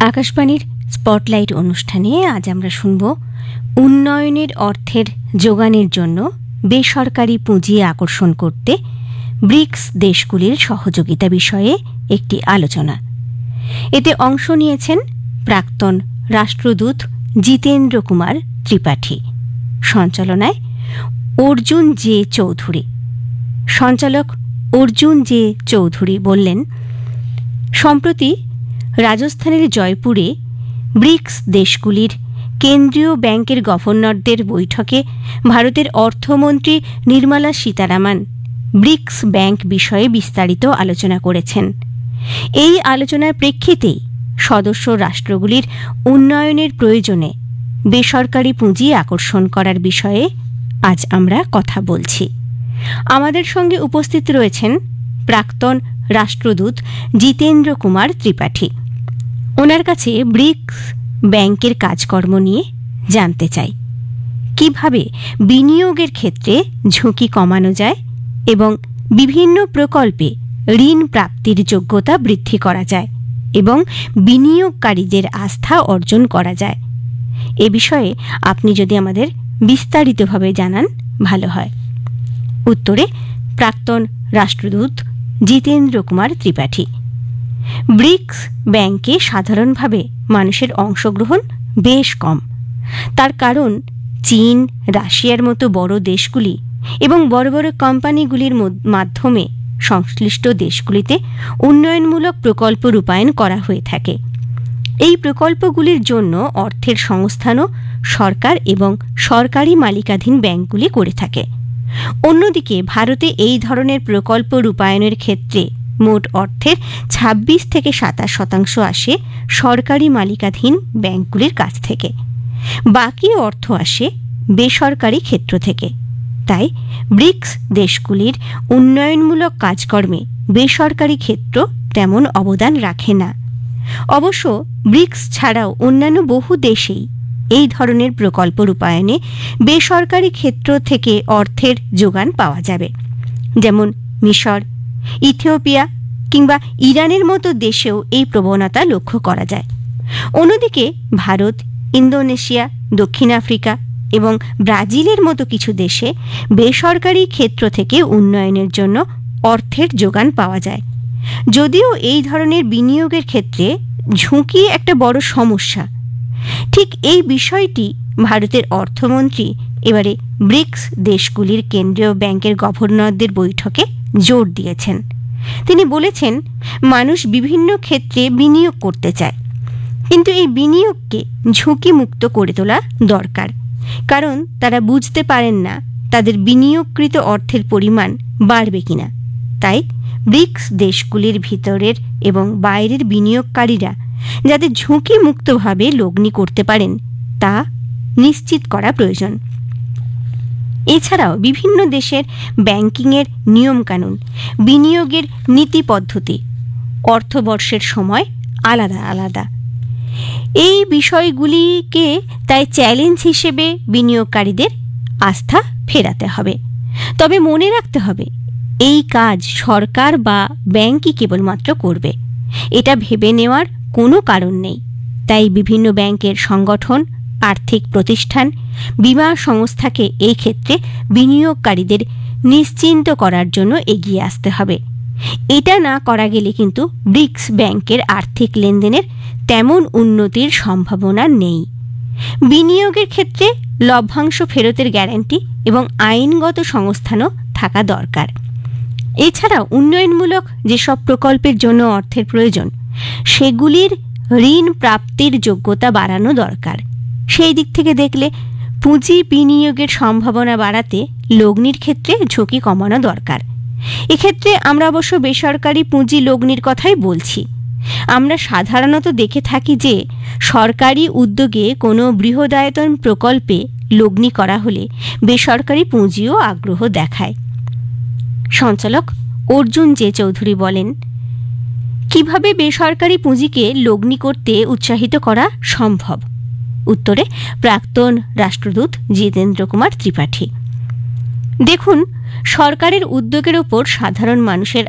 আকাশবাণীর স্পটলাইট অনুষ্ঠানে আজ আমরা শুনব উন্নয়নের অর্থের যোগানের জন্য বেসরকারি পুঁজি আকর্ষণ করতে ব্রিক্স দেশগুলির সহযোগিতা বিষয়ে একটি আলোচনা। এতে অংশ নিয়েছেন প্রাক্তন রাষ্ট্রদূত জিতেন্দ্র কুমার ত্রিপাঠী, সঞ্চালনায় অর্জুন জে চৌধুরী। সঞ্চালক অর্জুন জে চৌধুরী বললেন, সম্প্রতি রাজস্থানের জয়পুরে ব্রিক্স দেশগুলির কেন্দ্রীয় ব্যাংকের গভর্নরদের বৈঠকে ভারতের অর্থমন্ত্রী নির্মলা সীতারামন ব্রিক্স ব্যাংক বিষয়ে বিস্তারিত আলোচনা করেছেন। এই আলোচনার প্রেক্ষিতেই সদস্য রাষ্ট্রগুলির উন্নয়নের প্রয়োজনে বেসরকারি পুঁজি আকর্ষণ করার বিষয়ে আজ আমরা কথা বলছি। আমাদের সঙ্গে উপস্থিত রয়েছেন প্রাক্তন রাষ্ট্রদূত জিতেন্দ্র কুমার ত্রিপাঠী। ওনার কাছে ব্রিক্স ব্যাংকের কাজকর্ম নিয়ে জানতে চাই, কিভাবে বিনিয়োগের ক্ষেত্রে ঝুঁকি কমানো যায় এবং বিভিন্ন প্রকল্পে ঋণ প্রাপ্তির যোগ্যতা বৃদ্ধি করা যায় এবং বিনিয়োগকারীদের আস্থা অর্জন করা যায়। এ বিষয়ে আপনি যদি আমাদের বিস্তারিতভাবে জানান ভালো হয়। উত্তরে প্রাক্তন রাষ্ট্রদূত জিতেন্দ্র কুমার ত্রিপাঠী, ব্রিক্স ব্যাংকে সাধারণভাবে মানুষের অংশগ্রহণ বেশ কম। তার কারণ চীন, রাশিয়ার মতো বড় দেশগুলি এবং বড় বড় কোম্পানিগুলির মাধ্যমে সংশ্লিষ্ট দেশগুলিতে উন্নয়নমূলক প্রকল্প রূপায়ণ করা হয়ে থাকে। এই প্রকল্পগুলির জন্য অর্থের সংস্থানও সরকার এবং সরকারি মালিকাধীন ব্যাংকগুলি করে থাকে। অন্যদিকে ভারতে এই ধরনের প্রকল্প রূপায়ণের ক্ষেত্রে মোট অর্থের ২৬ থেকে ২৭% আসে সরকারি মালিকাধীন ব্যাংকগুলির কাছ থেকে, বাকি অর্থ আসে বেসরকারি ক্ষেত্র থেকে। তাই ব্রিক্স দেশগুলির উন্নয়নমূলক কাজকর্মে বেসরকারি ক্ষেত্র তেমন অবদান রাখে না। অবশ্য ব্রিক্স ছাড়াও অন্যান্য বহু দেশেই এই ধরনের প্রকল্প রূপায়ণে বেসরকারি ক্ষেত্র থেকে অর্থের যোগান পাওয়া যাবে, যেমন মিশর, ইথিওপিয়া কিংবা ইরানের মতো দেশেও এই প্রবণতা লক্ষ্য করা যায়। অন্যদিকে ভারত, ইন্দোনেশিয়া, দক্ষিণ আফ্রিকা এবং ব্রাজিলের মতো কিছু দেশে বেসরকারি ক্ষেত্র থেকে উন্নয়নের জন্য অর্থের যোগান পাওয়া যায়। যদিও এই ধরনের বিনিয়োগের ক্ষেত্রে ঝুঁকি একটা বড় সমস্যা। ঠিক এই বিষয়টি ভারতের অর্থমন্ত্রী এবারে ব্রিক্স দেশগুলির কেন্দ্রীয় ব্যাংকের গভর্নরদের বৈঠকে জোর দিয়েছেন। তিনি বলেছেন, মানুষ বিভিন্ন ক্ষেত্রে বিনিয়োগ করতে চায়, কিন্তু এই বিনিয়োগকে ঝুঁকিমুক্ত করে তোলা দরকার, কারণ তারা বুঝতে পারেন না তাদের বিনিয়োগকৃত অর্থের পরিমাণ বাড়বে কিনা। তাই ব্রিক্স দেশগুলির ভিতরের এবং বাইরের বিনিয়োগকারীরা যাতে ঝুঁকিমুক্তভাবে লগ্নি করতে পারেন তা নিশ্চিত করা প্রয়োজন। এছাড়াও বিভিন্ন দেশের ব্যাংকিংয়ের নিয়মকানুন, বিনিয়োগের নীতি পদ্ধতি, অর্থবর্ষের সময় আলাদা আলাদা। এই বিষয়গুলিকে তাই চ্যালেঞ্জ হিসেবে বিনিয়োগকারীদের আস্থা ফেরাতে হবে। তবে মনে রাখতে হবে, এই কাজ সরকার বা ব্যাংকই কেবলমাত্র করবে, এটা ভেবে নেওয়ার কোনো কারণ নেই। তাই বিভিন্ন ব্যাংকের সংগঠন, আর্থিক প্রতিষ্ঠান, বীমা সংস্থাকে এই ক্ষেত্রে বিনিয়োগকারীদের নিশ্চিন্ত করার জন্য এগিয়ে আসতে হবে। এটা না করা গেলে কিন্তু ব্রিক্স ব্যাংকের আর্থিক লেনদেনের তেমন উন্নতির সম্ভাবনা নেই। বিনিয়োগের ক্ষেত্রে লভ্যাংশ ফেরতের গ্যারান্টি এবং আইনগত সংস্থানও থাকা দরকার। এছাড়াও উন্নয়নমূলক যেসব প্রকল্পের জন্য অর্থের প্রয়োজন সেগুলির ঋণ প্রাপ্তির যোগ্যতা বাড়ানো দরকার। সেই দিক থেকে দেখলে পুঁজি বিনিয়োগের সম্ভাবনা বাড়াতে লগ্নির ক্ষেত্রে ঝুঁকি কমানো দরকার। এক্ষেত্রে আমরা অবশ্য বেসরকারি পুঁজি লগ্নির কথাই বলছি। আমরা সাধারণত দেখে থাকি যে সরকারি উদ্যোগে কোনো বৃহদায়তন প্রকল্পে লগ্নি করা হলে বেসরকারি পুঁজিও আগ্রহ দেখায়। সঞ্চালক অর্জুন জে চৌধুরী বলেন, কিভাবে বেসরকারি পুঁজিকে লগ্নি করতে উৎসাহিত করা সম্ভব। উত্তরে প্রাক্তন রাষ্ট্রদূত জিতেন্দ্র কুমার ত্রিপাঠী, দেখুন, সরকারের উদ্যোগের ওপর সাধারণ মানুষের